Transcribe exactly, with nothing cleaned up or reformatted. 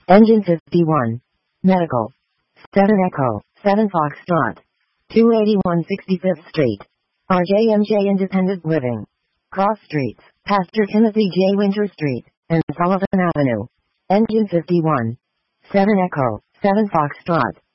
Engine fifty-one. Medical. seven Echo, seven Foxtrot. two eighty-one sixty-fifth Street. R J M J Independent Living. Cross Streets, Pastor Timothy J. Winter Street, and Sullivan Avenue. Engine fifty-one. seven Echo, seven Foxtrot.